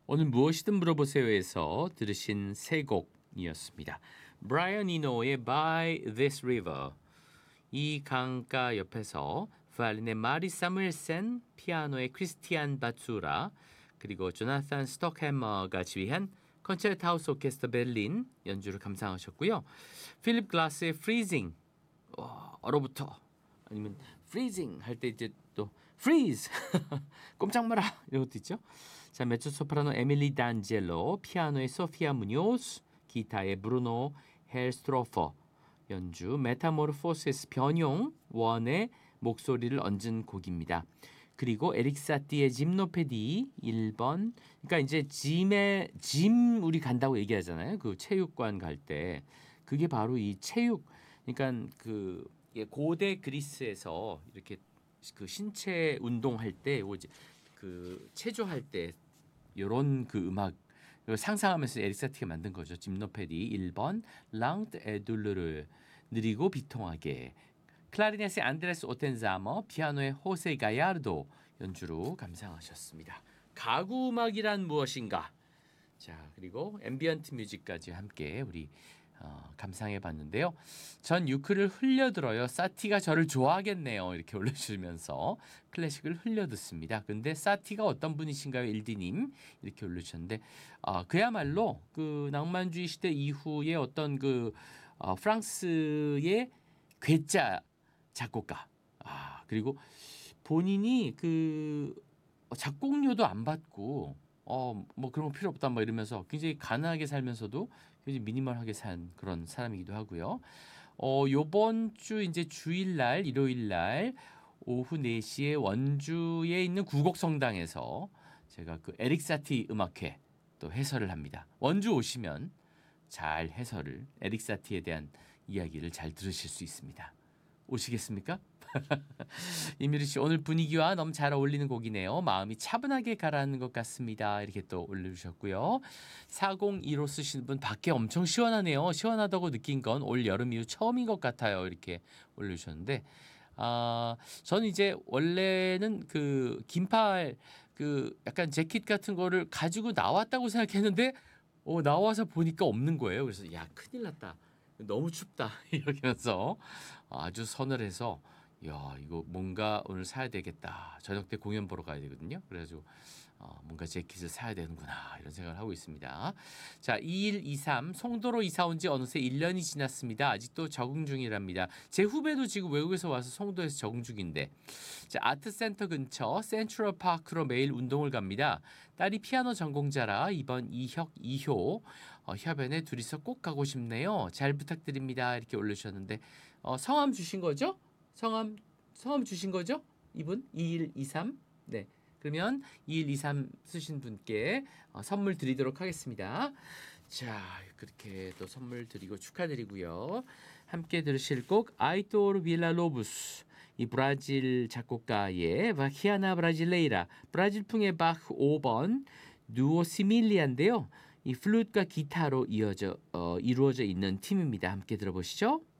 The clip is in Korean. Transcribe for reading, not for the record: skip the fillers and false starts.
오늘 무엇이든 물어보세요에서 들으신 세 곡이었습니다. 브라이언 이노의 By This River, 이 강가 옆에서 바이올린의 마리 사무엘센, 피아노의 크리스티안 바투라, 그리고 조나탄 스톡해머가 지휘한 컨체르트 하우스 오케스트라 베를린 연주를 감상하셨고요. 필립 글라스의 Freezing, 얼어붙어, 아니면 Freezing 할 때 이제 또 Freeze 꼼짝 마라 이런 것도 있죠. 자, 메초소프라노 에밀리 단젤로, 피아노의 소피아 무뇨스, 기타의 브루노 헬스트로퍼 연주, 메타모르포시스 변용 원의 목소리를 얹은 곡입니다. 그리고 에릭 사티의 짐노페디 1번. 그러니까 이제 짐 우리 간다고 얘기하잖아요. 그 체육관 갈 때. 그게 바로 이 체육, 그러니까 그 고대 그리스에서 이렇게 그 신체 운동할 때, 그 체조할 때 이런 그 음악 상상하면서 에릭 사티가 만든 거죠. 짐노페디 1번, 랑트 에둘르르 느리고 비통하게, 클라리넷의 안드레스 오텐자머, 피아노의 호세 가야르도 연주로 감상하셨습니다. 가구 음악이란 무엇인가? 자, 그리고 앰비언트 뮤직까지 함께 우리 감상해 봤는데요. 전 유크를 흘려들어요. 사티가 저를 좋아하겠네요. 이렇게 올려주시면서 클래식을 흘려듣습니다. 근데 사티가 어떤 분이신가요? 일디님 이렇게 올려주셨는데, 그야말로 그 낭만주의 시대 이후에 어떤 그 프랑스의 괴짜 작곡가. 그리고 본인이 그 작곡료도 안 받고 뭐 그런 거 필요 없다 막 이러면서 굉장히 가난하게 살면서도 굉장히 미니멀하게 산 그런 사람이기도 하고요. 요번 주 이제 주일날, 일요일날 오후 4시에 원주에 있는 구곡성당에서 제가 그 에릭 사티 음악회 또 해설을 합니다. 원주 오시면 잘 해설을, 에릭 사티에 대한 이야기를 잘 들으실 수 있습니다. 오시겠습니까? 이미리 씨, 오늘 분위기와 너무 잘 어울리는 곡이네요. 마음이 차분하게 가라앉는 것 같습니다. 이렇게 또 올려주셨고요. 402로 쓰신 분, 밖에 엄청 시원하네요. 시원하다고 느낀 건 올 여름 이후 처음인 것 같아요. 이렇게 올려주셨는데, 저는 이제 원래는 그 긴팔 그 약간 재킷 같은 거를 가지고 나왔다고 생각했는데, 나와서 보니까 없는 거예요. 그래서 야, 큰일 났다. 너무 춥다 이러면서 아주 서늘해서, 야, 이거 뭔가 오늘 사야 되겠다. 저녁 때 공연 보러 가야 되거든요. 그래가지고 뭔가 재킷을 사야 되는구나 이런 생각을 하고 있습니다. 자, 2123 송도로 이사 온 지 어느새 1년이 지났습니다. 아직도 적응 중이랍니다. 제 후배도 지금 외국에서 와서 송도에서 적응 중인데, 자, 아트센터 근처 센트럴 파크로 매일 운동을 갑니다. 딸이 피아노 전공자라 이번 2혁 2효 협연에 둘이서 꼭 가고 싶네요. 잘 부탁드립니다. 이렇게 올려주셨는데, 성함 주신 거죠? 성함 주신 거죠? 이분 2123. 네. 그러면 2123 쓰신 분께 선물 드리도록 하겠습니다. 자, 그렇게 또 선물 드리고 축하드리고요. 함께 들으실 곡 아이토르 빌라로부스, 이 브라질 작곡가의 바히아나 브라질레이라, 브라질풍의 바흐 5번 누오 시밀리아인데요. 이 플룻과 기타로 이루어져 있는 팀입니다. 함께 들어보시죠.